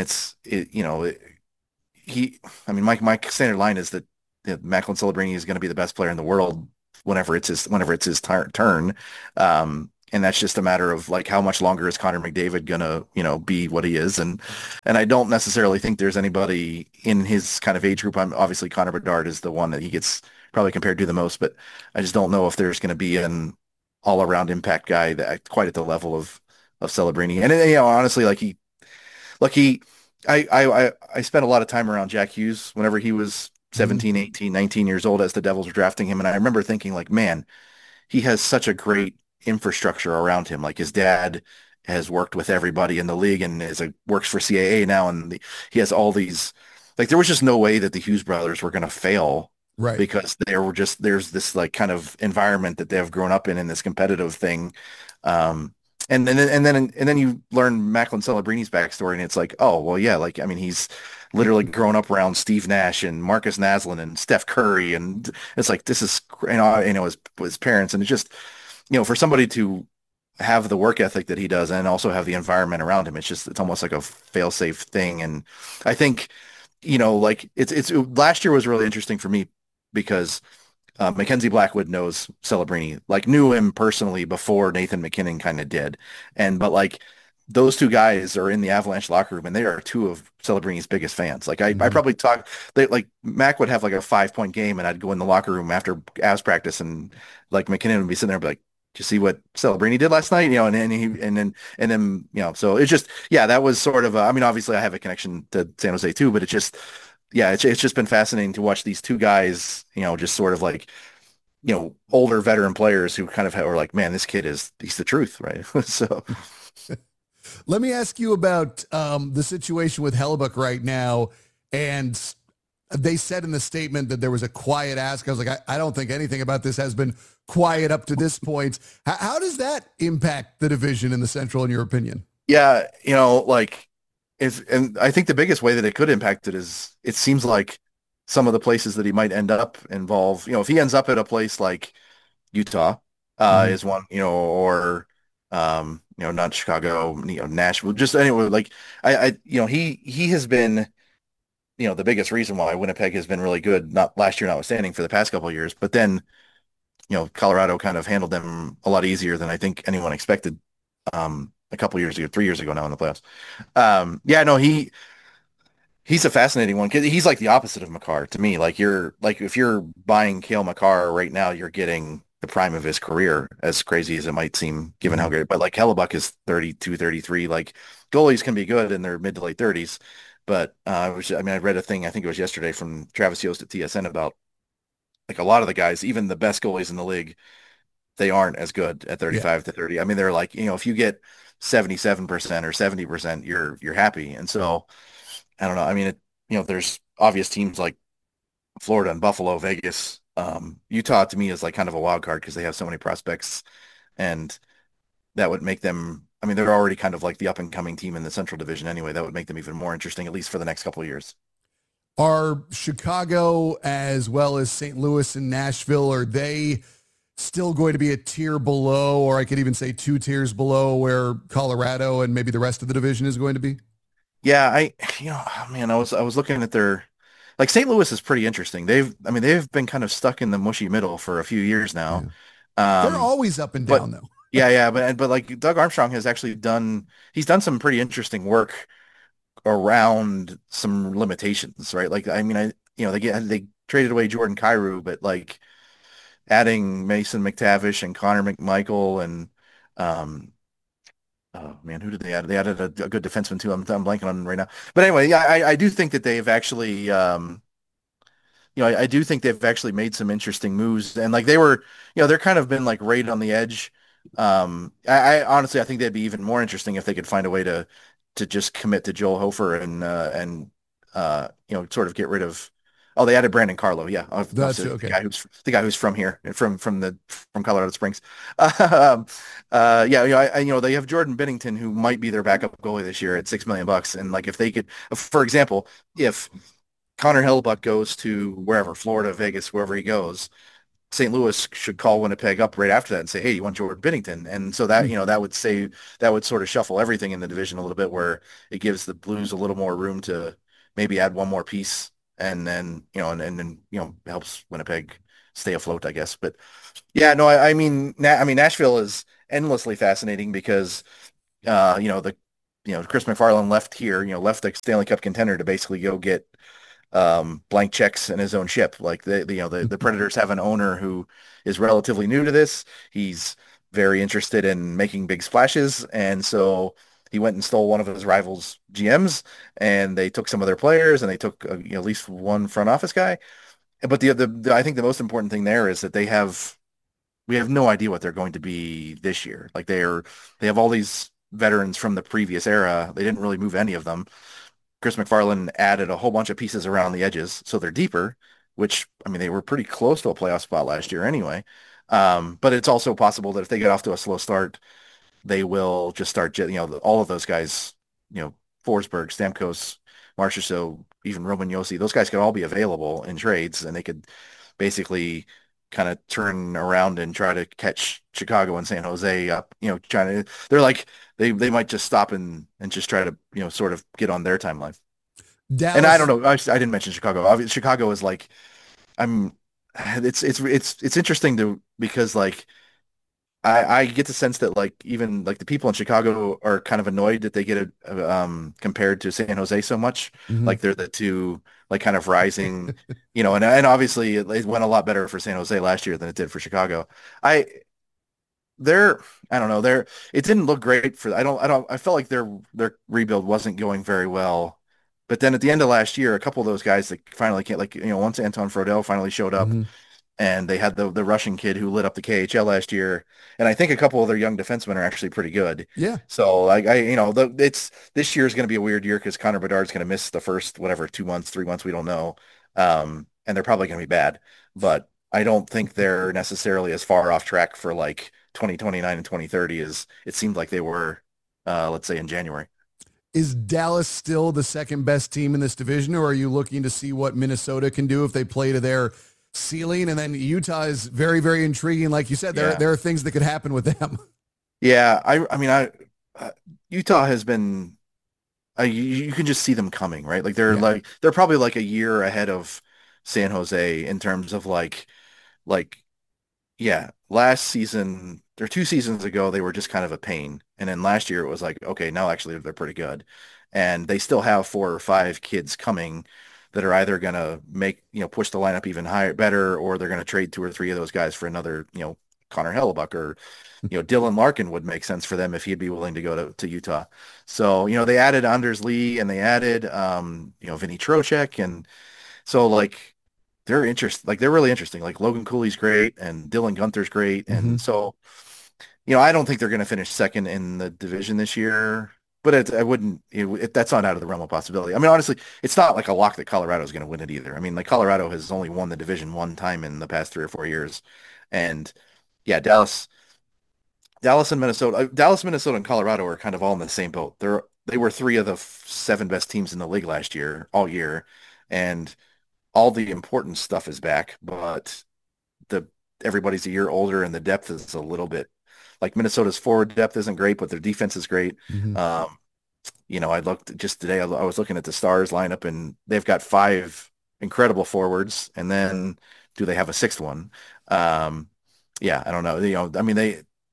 I mean, my standard line is that Macklin Celebrini is going to be the best player in the world whenever it's his turn. And that's just a matter of like how much longer is Connor McDavid gonna, be what he is. And I don't necessarily think there's anybody in his kind of age group. Obviously Connor Bedard is the one that he gets probably compared to the most, but I just don't know if there's going to be an all around impact guy that quite at the level of Celebrini. And honestly, like he, I spent a lot of time around Jack Hughes whenever he was 17, 18, 19 years old as the Devils were drafting him. And I remember thinking, like, man, he has such a great infrastructure around him. Like, his dad has worked with everybody in the league and works for CAA now. And he has all these, like, there was just no way that the Hughes brothers were going to fail. Right. Because there's this like kind of environment that they have grown up in this competitive thing. And then you learn Macklin Celebrini's backstory, and it's like, oh, well, yeah, like, I mean, he's literally grown up around Steve Nash and Marcus Naslund and Steph Curry, and it's like, this is, his parents, and it's just, for somebody to have the work ethic that he does and also have the environment around him, it's almost like a fail-safe thing. And I think, like, it's last year was really interesting for me because Mackenzie Blackwood knows Celebrini, like knew him personally before Nathan McKinnon kind of did. But like those two guys are in the Avalanche locker room and they are two of Celebrini's biggest fans. Like I probably like Mac would have like a 5-point game and I'd go in the locker room after Avs practice and like McKinnon would be sitting there and be like, did you see what Celebrini did last night? And then, so it's just, yeah, that was sort of, I mean, obviously I have a connection to San Jose too, but it's just, yeah, it's just been fascinating to watch these two guys, just sort of like, older veteran players who kind of are like, man, this kid he's the truth, right? So let me ask you about the situation with Hellebuyck right now. And they said in the statement that there was a quiet ask. I was like, I don't think anything about this has been quiet up to this point. How does that impact the division in the Central, in your opinion? Yeah, like, and I think the biggest way that it could impact it is it seems like some of the places that he might end up involve, if he ends up at a place like Utah, is one, or, not Chicago, Nashville, just anyway, like he has been, the biggest reason why Winnipeg has been really good, not last year notwithstanding for the past couple of years, but then, Colorado kind of handled them a lot easier than I think anyone expected. A couple years ago, 3 years ago now in the playoffs. Yeah, no, he's a fascinating one. He's like the opposite of Makar to me. Like if you're buying Cale Makar right now, you're getting the prime of his career, as crazy as it might seem, given how great. But like Hellebuyck is 32, 33. Like goalies can be good in their mid to late 30s. But I read a thing, I think it was yesterday from Travis Yost at TSN about like a lot of the guys, even the best goalies in the league, they aren't as good at 35 to 30. I mean, they're like, if you get 77% or 70%, you're happy. And so I don't know. I mean, there's obvious teams like Florida and Buffalo, Vegas, Utah to me is like kind of a wild card because they have so many prospects and that would make them, I mean, they're already kind of like the up and coming team in the Central Division anyway. That would make them even more interesting, at least for the next couple of years. Are Chicago as well as St. Louis and Nashville, are they still going to be a tier below, or I could even say 2 tiers below where Colorado and maybe the rest of the division is going to be? Yeah, I was looking at their, like St. Louis is pretty interesting. They've been kind of stuck in the mushy middle for a few years now. Yeah. They're always up and down though. Yeah, but like Doug Armstrong has actually done some pretty interesting work around some limitations, right? Like, I mean, they traded away Jordan Kyrou, but like adding Mason McTavish and Connor McMichael and oh man, who did they add? They added a good defenseman too. I'm blanking on right now. But anyway, yeah, I do think that they've actually, I do think they've actually made some interesting moves. And like they were, they're kind of been like right on the edge I honestly, I think that'd be even more interesting if they could find a way to just commit to Joel Hofer and sort of get rid of. Oh, they added Brandon Carlo. Yeah, That's obviously okay. the guy who's from here, from Colorado Springs. Um, yeah, they have Jordan Bennington, who might be their backup goalie this year at $6 million. And like, if they could, for example, if Connor Hellebuyck goes to wherever, Florida, Vegas, wherever he goes, St. Louis should call Winnipeg up right after that and say, "Hey, you want Jordan Bennington?" And so that, that would sort of shuffle everything in the division a little bit, where it gives the Blues a little more room to maybe add one more piece, and then and then helps Winnipeg stay afloat, I guess. But yeah, no, I mean Nashville is endlessly fascinating because the Chris McFarland left here, left the Stanley Cup contender to basically go get blank checks in his own ship. Like the Predators have an owner who is relatively new to this. He's very interested in making big splashes, and so he went and stole one of his rivals' GMs, and they took some of their players, and they took at least one front office guy. But I think the most important thing there is that we have no idea what they're going to be this year. Like they have all these veterans from the previous era. They didn't really move any of them. Chris McFarland added a whole bunch of pieces around the edges, so they're deeper, which, I mean, they were pretty close to a playoff spot last year anyway. But it's also possible that if they get off to a slow start, they will just start, all of those guys, Forsberg, Stamkos, Marchessault, even Roman Yossi, those guys could all be available in trades, and they could basically kind of turn around and try to catch Chicago and San Jose up, they're like, they might just stop and just try to, sort of get on their timeline. And I Dallas. don't know, I didn't mention Chicago. Obviously, Chicago is like, I'm, it's interesting because like, I get the sense that like even like the people in Chicago are kind of annoyed that they get compared to San Jose so much. Mhm. Like they're the two like kind of rising, and obviously it went a lot better for San Jose last year than it did for Chicago. I they're I don't know, it didn't look great for I felt like their rebuild wasn't going very well. But then at the end of last year, a couple of those guys that finally can't, like, once Anton Frodel finally showed up, Mhm. and they had the Russian kid who lit up the KHL last year, and I think a couple of their young defensemen are actually pretty good. Yeah. So like it's this year is going to be a weird year because Connor Bedard's going to miss the first whatever 2 months, 3 months, we don't know, and they're probably going to be bad. But I don't think they're necessarily as far off track for like 2029 and 2030 as it seemed like they were, let's say in January. Is Dallas still the second best team in this division, or are you looking to see what Minnesota can do if they play to their ceiling? And then Utah is very, very intriguing. Like you said, Yeah. there are things that could happen with them. Yeah, I mean, Utah has been, you can just see them coming, right? Like Yeah. they're probably like a year ahead of San Jose in terms of like yeah, last season or 2 seasons ago they were just kind of a pain, and then last year it was like, okay, now actually they're pretty good, and they still have 4 or 5 kids coming that are either gonna make, push the lineup even higher, better, or they're gonna trade 2 or 3 of those guys for another, Connor Hellebuck, or Dylan Larkin would make sense for them if he'd be willing to go to Utah. So, they added Anders Lee, and they added, Vinny Trocheck. And so like they're really interesting. Like Logan Cooley's great and Dylan Gunther's great. Mhm. And so, I don't think they're going to finish second in the division this year, but I wouldn't, that's not out of the realm of possibility. I mean, honestly, it's not like a lock that Colorado is going to win it either. I mean, like Colorado has only won the division one time in the past 3 or 4 years. And yeah, Dallas and Minnesota, Dallas, Minnesota, and Colorado are kind of all in the same boat. They were 3 of the 7 best teams in the league last year, all year, and all the important stuff is back, but the everybody's a year older, and the depth is a little bit like Minnesota's forward depth isn't great, but their defense is great. Mhm. I looked just today. I was looking at the Stars lineup, and they've got 5 incredible forwards, and then do they have a sixth one? Yeah, I don't know. I mean,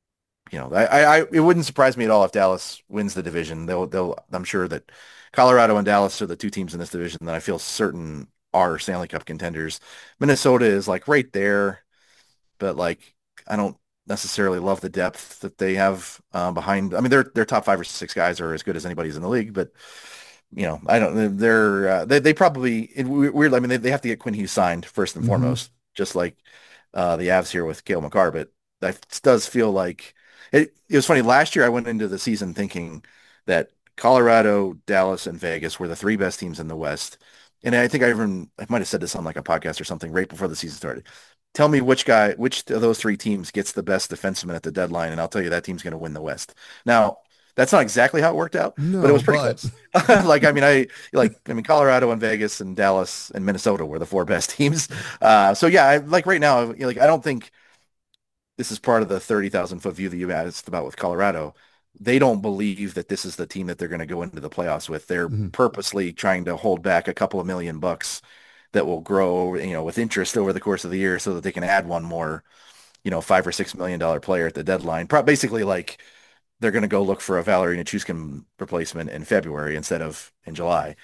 it wouldn't surprise me at all if Dallas wins the division. I'm sure that Colorado and Dallas are the 2 teams in this division that I feel certain are Stanley Cup contenders. Minnesota is like right there, but like I don't necessarily love the depth that they have behind. I mean, their top 5 or 6 guys are as good as anybody's in the league, but I don't. They probably weird. I mean, they have to get Quinn Hughes signed first and Mhm. foremost, just like the Avs here with Cale Makar. But that does feel like It was funny. Last year, I went into the season thinking that Colorado, Dallas, and Vegas were the three best teams in the West. And I think I might have said this on like a podcast or something right before the season started. Tell me which of those three teams gets the best defenseman at the deadline, and I'll tell you that team's going to win the West. Now, that's not exactly how it worked out, but it was pretty close. Colorado and Vegas and Dallas and Minnesota were the four best teams. So yeah, right now, I don't think this is part of the 30,000 foot view that you asked about with Colorado. They don't believe that this is the team that they're going to go into the playoffs with. They're purposely trying to hold back a couple of $1 million that will grow, with interest over the course of the year so that they can add one more, $5 or $6 million player at the deadline. Basically, like they're going to go look for a Valerie Nichushkin replacement in February instead of in July.